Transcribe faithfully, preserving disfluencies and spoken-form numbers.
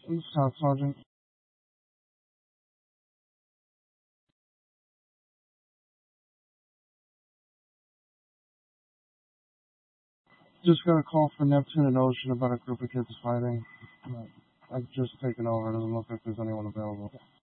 Staff Sergeant. Just got a call from Neptune and Ocean about a group of kids fighting. I've just taken over. It doesn't look like there's anyone available.